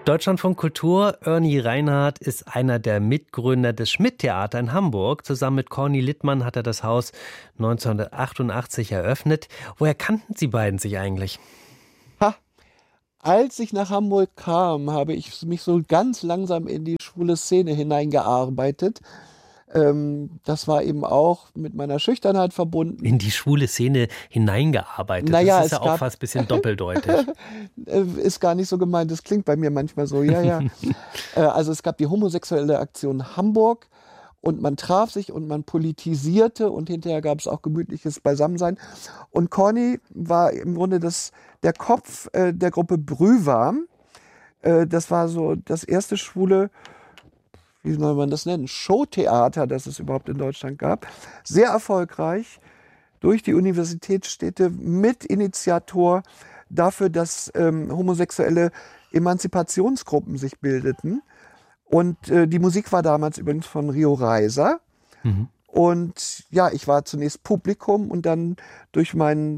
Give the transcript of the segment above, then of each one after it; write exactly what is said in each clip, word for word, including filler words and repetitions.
Deutschlandfunk Kultur, Ernie Reinhardt ist einer der Mitgründer des Schmidt-Theater in Hamburg. Zusammen mit Corny Littmann hat er das Haus neunzehnhundertachtundachtzig eröffnet. Woher kannten Sie beiden sich eigentlich? Ha, als ich nach Hamburg kam, habe ich mich so ganz langsam in die schwule Szene hineingearbeitet. Ähm, das war eben auch mit meiner Schüchternheit verbunden. In die schwule Szene hineingearbeitet? Naja, das ist ja auch gab... fast ein bisschen doppeldeutig. Ist gar nicht so gemeint, das klingt bei mir manchmal so, ja, ja. äh, also es gab die homosexuelle Aktion Hamburg und man traf sich und man politisierte und hinterher gab es auch gemütliches Beisammensein. Und Corny war im Grunde das, der Kopf äh, der Gruppe Brühwarm. Äh, das war so das erste schwule, wie soll man das nennen, Showtheater, das es überhaupt in Deutschland gab. Sehr erfolgreich, durch die Universitätsstädte, Mitinitiator dafür, dass ähm, homosexuelle Emanzipationsgruppen sich bildeten. Und äh, die Musik war damals übrigens von Rio Reiser. Mhm. Und ja, ich war zunächst Publikum und dann durch meinen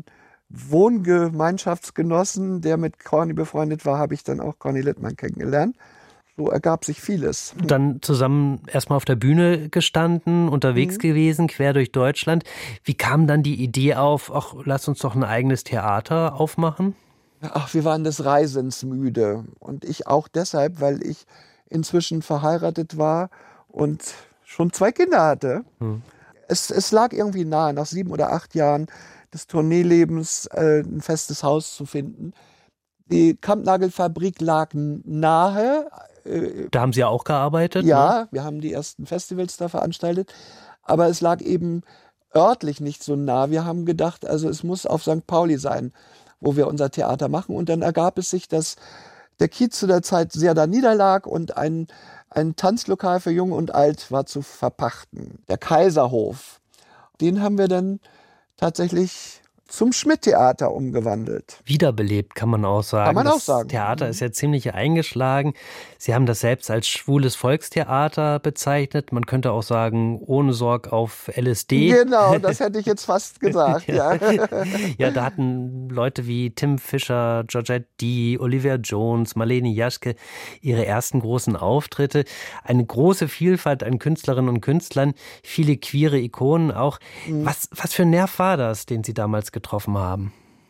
Wohngemeinschaftsgenossen, der mit Corny befreundet war, habe ich dann auch Corny Littmann kennengelernt. So ergab sich vieles. Dann zusammen erstmal auf der Bühne gestanden, unterwegs mhm. gewesen, quer durch Deutschland. Wie kam dann die Idee auf, ach, lass uns doch ein eigenes Theater aufmachen? Ach, wir waren des Reisens müde. Und ich auch deshalb, weil ich inzwischen verheiratet war und schon zwei Kinder hatte. Mhm. Es, es lag irgendwie nahe, nach sieben oder acht Jahren des Tourneelebens äh, ein festes Haus zu finden. Die Kampnagelfabrik lag nahe. Da haben Sie ja auch gearbeitet? Ja, ne? Wir haben die ersten Festivals da veranstaltet. Aber es lag eben örtlich nicht so nah. Wir haben gedacht, also es muss auf Sankt Pauli sein, wo wir unser Theater machen. Und dann ergab es sich, dass der Kiez zu der Zeit sehr da niederlag und ein, ein Tanzlokal für Jung und Alt war zu verpachten. Der Kaiserhof. Den haben wir dann tatsächlich zum Schmidt-Theater umgewandelt. Wiederbelebt, kann man auch sagen. Kann man das auch sagen. Theater ist ja ziemlich eingeschlagen. Sie haben das selbst als schwules Volkstheater bezeichnet. Man könnte auch sagen, ohne Sorg auf L S D. Genau, das hätte ich jetzt fast gesagt. ja. Ja. ja, da hatten Leute wie Tim Fischer, Georgette D., Olivia Jones, Marlene Jaschke ihre ersten großen Auftritte. Eine große Vielfalt an Künstlerinnen und Künstlern, viele queere Ikonen auch. Mhm. Was, was für ein Nerv war das, den Sie damals getroffen haben?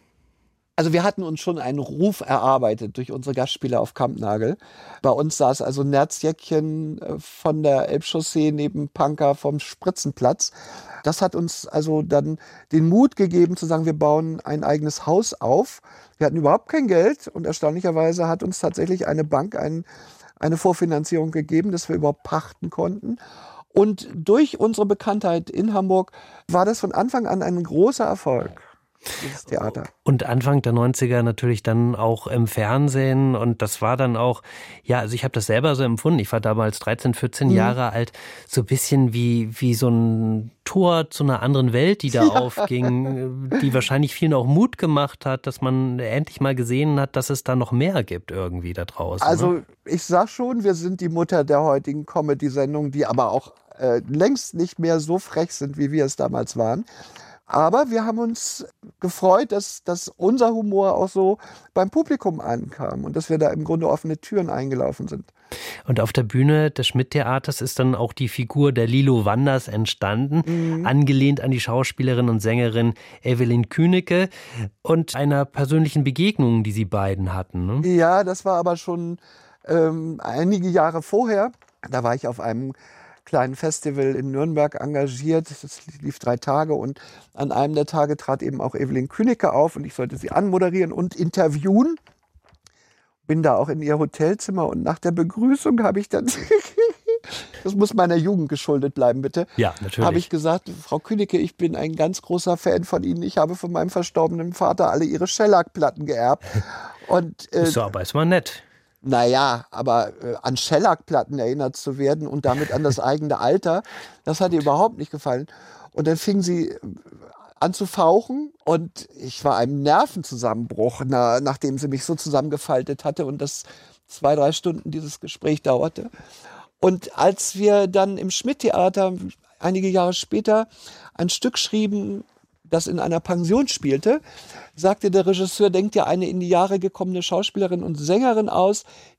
Also wir hatten uns schon einen Ruf erarbeitet durch unsere Gastspiele auf Kampnagel. Bei uns saß also Nerzjäckchen von der Elbchaussee neben Panker vom Spritzenplatz. Das hat uns also dann den Mut gegeben zu sagen, wir bauen ein eigenes Haus auf. Wir hatten überhaupt kein Geld und erstaunlicherweise hat uns tatsächlich eine Bank ein, eine Vorfinanzierung gegeben, dass wir überhaupt pachten konnten. Und durch unsere Bekanntheit in Hamburg war das von Anfang an ein großer Erfolg. Dieses Theater. Und Anfang der neunziger natürlich dann auch im Fernsehen und das war dann auch, ja, also ich habe das selber so empfunden, ich war damals dreizehn, vierzehn mhm. Jahre alt, so ein bisschen wie, wie so ein Tor zu einer anderen Welt, die da ja. aufging, die wahrscheinlich vielen auch Mut gemacht hat, dass man endlich mal gesehen hat, dass es da noch mehr gibt irgendwie da draußen. Also ne? Ich sag schon, wir sind die Mutter der heutigen Comedy-Sendung, die aber auch äh, längst nicht mehr so frech sind, wie wir es damals waren. Aber wir haben uns gefreut, dass, dass unser Humor auch so beim Publikum ankam und dass wir da im Grunde offene Türen eingelaufen sind. Und auf der Bühne des Schmidt-Theaters ist dann auch die Figur der Lilo Wanders entstanden, mhm. angelehnt an die Schauspielerin und Sängerin Evelyn Kühneke und einer persönlichen Begegnung, die Sie beiden hatten. Ne? Ja, das war aber schon ähm, einige Jahre vorher. Da war ich auf einem kleinen Festival in Nürnberg engagiert. Das lief drei Tage und an einem der Tage trat eben auch Evelyn Kühneke auf und ich sollte sie anmoderieren und interviewen. Bin da auch in ihr Hotelzimmer und nach der Begrüßung habe ich dann, das muss meiner Jugend geschuldet bleiben, bitte, ja, natürlich. habe ich gesagt, Frau Kühneke, ich bin ein ganz großer Fan von Ihnen. Ich habe von meinem verstorbenen Vater alle Ihre Shellac-Platten geerbt. Und, äh, ist aber ist mal nett. Naja, aber äh, an Shellac-Platten erinnert zu werden und damit an das eigene Alter, das hat ihr überhaupt nicht gefallen. Und dann fing sie an zu fauchen und ich war einem Nervenzusammenbruch, na, nachdem sie mich so zusammengefaltet hatte und das zwei, drei Stunden dieses Gespräch dauerte. Und als wir dann im Schmidt-Theater einige Jahre später ein Stück schrieben, das in einer Pension spielte, sagte der Regisseur, denkt ja eine in die Jahre gekommene Schauspielerin und Sängerin aus,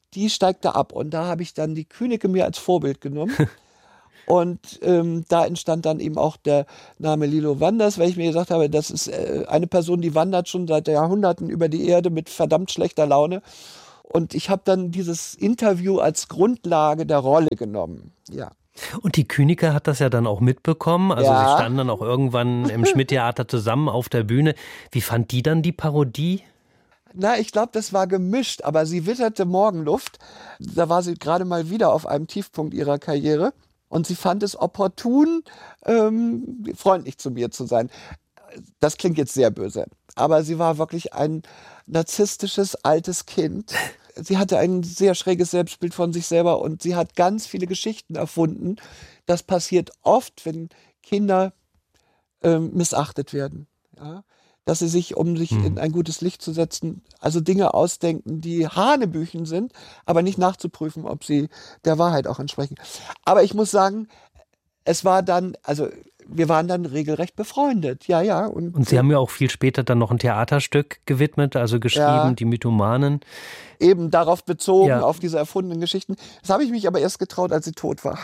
die steigt da ab. Und da habe ich dann die Kühneke mir als Vorbild genommen. Und ähm, da entstand dann eben auch der Name Lilo Wanders, weil ich mir gesagt habe, das ist äh, eine Person, die wandert schon seit Jahrhunderten über die Erde mit verdammt schlechter Laune. Und ich habe dann dieses Interview als Grundlage der Rolle genommen. Ja. Und die Kühneke hat das ja dann auch mitbekommen. Also Ja. sie standen dann auch irgendwann im Schmidt-Theater zusammen auf der Bühne. Wie fand die dann die Parodie? Na, ich glaube, das war gemischt, aber sie witterte Morgenluft. Da war sie gerade mal wieder auf einem Tiefpunkt ihrer Karriere. Und sie fand es opportun, ähm, freundlich zu mir zu sein. Das klingt jetzt sehr böse, aber sie war wirklich ein narzisstisches, altes Kind. Sie hatte ein sehr schräges Selbstbild von sich selber und sie hat ganz viele Geschichten erfunden. Das passiert oft, wenn Kinder ähm, missachtet werden. Ja? Dass sie sich, um sich in ein gutes Licht zu setzen, also Dinge ausdenken, die Hanebüchen sind, aber nicht nachzuprüfen, ob sie der Wahrheit auch entsprechen. Aber ich muss sagen, es war dann, also wir waren dann regelrecht befreundet, ja, ja. Und, Und Sie haben ja auch viel später dann noch ein Theaterstück gewidmet, also geschrieben, Ja. die Mythomanen. eben darauf bezogen, Ja. auf diese erfundenen Geschichten. Das habe ich mich aber erst getraut, als sie tot war.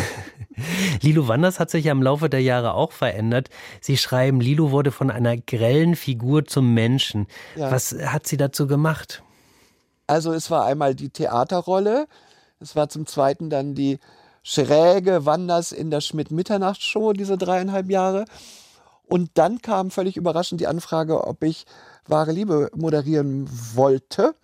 Lilo Wanders hat sich ja im Laufe der Jahre auch verändert. Sie schreiben, Lilo wurde von einer grellen Figur zum Menschen. Ja. Was hat sie dazu gemacht? Also es war einmal die Theaterrolle, es war zum Zweiten dann die schräge Wanders in der Schmidt-Mitternachtsshow, diese dreieinhalb Jahre. Und dann kam völlig überraschend die Anfrage, ob ich Wahre Liebe moderieren wollte.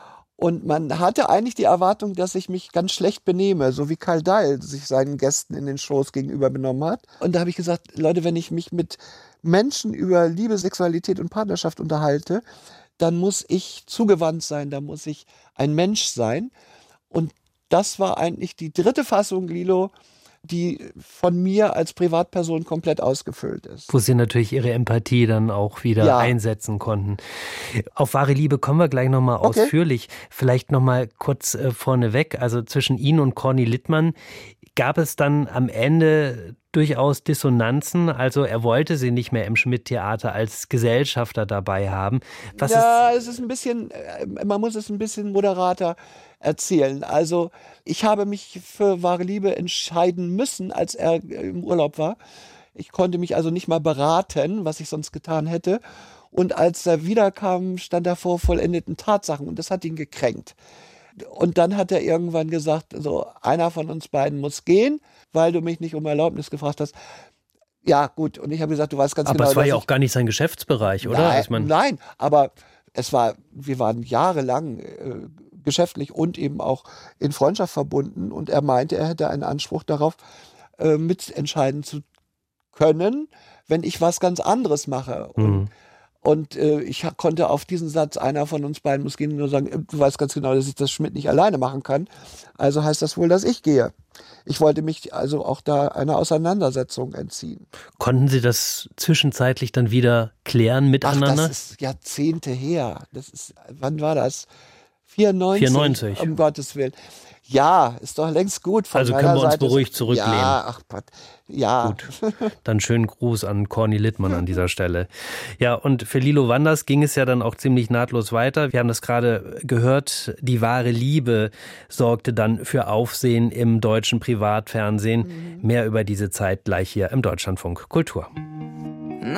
Und man hatte eigentlich die Erwartung, dass ich mich ganz schlecht benehme, so wie Karl Dahl sich seinen Gästen in den Shows gegenüber benommen hat. Und da habe ich gesagt, Leute, wenn ich mich mit Menschen über Liebe, Sexualität und Partnerschaft unterhalte, dann muss ich zugewandt sein, da muss ich ein Mensch sein. Und das war eigentlich die dritte Fassung Lilo, die von mir als Privatperson komplett ausgefüllt ist. Wo Sie natürlich Ihre Empathie dann auch wieder Ja. einsetzen konnten. Auf Wahre Liebe kommen wir gleich nochmal Okay. ausführlich. Vielleicht nochmal kurz äh, vorneweg, also zwischen Ihnen und Corny Littmann gab es dann am Ende durchaus Dissonanzen. Also er wollte Sie nicht mehr im Schmidt-Theater als Gesellschafter dabei haben. Was ja, ist es ist ein bisschen, äh, man muss es ein bisschen moderater erzählen. Also ich habe mich für Wahre Liebe entscheiden müssen, als er äh, im Urlaub war. Ich konnte mich also nicht mal beraten, was ich sonst getan hätte. Und als er wiederkam, stand er vor vollendeten Tatsachen und das hat ihn gekränkt. Und dann hat er irgendwann gesagt, so, einer von uns beiden muss gehen, weil du mich nicht um Erlaubnis gefragt hast. Ja, gut. Und ich habe gesagt, du weißt ganz Aber genau, es war dass ja ich- auch gar nicht sein Geschäftsbereich, oder? Nein, Dass man- nein, aber es war, wir waren jahrelang äh, geschäftlich und eben auch in Freundschaft verbunden und er meinte, er hätte einen Anspruch darauf, äh, mitentscheiden zu können, wenn ich was ganz anderes mache. Und, Mhm. und äh, ich ha- konnte auf diesen Satz, einer von uns beiden muss gehen, nur sagen, äh, du weißt ganz genau, dass ich das Schmidt nicht alleine machen kann. Also heißt das wohl, dass ich gehe. Ich wollte mich also auch da einer Auseinandersetzung entziehen. Konnten Sie das zwischenzeitlich dann wieder klären Ach, miteinander? das ist Jahrzehnte her. Das ist, wann war das? vierundneunzig. vierundneunzig. Um Gottes Willen. Ja, ist doch längst gut von Also meiner können wir uns Seite. beruhigt zurücklehnen. Ja, ach Gott. Ja. Gut, dann schönen Gruß an Corny Littmann an dieser Stelle. Ja, und für Lilo Wanders ging es ja dann auch ziemlich nahtlos weiter. Wir haben das gerade gehört, die wahre Liebe sorgte dann für Aufsehen im deutschen Privatfernsehen. Mehr über diese Zeit gleich hier im Deutschlandfunk Kultur.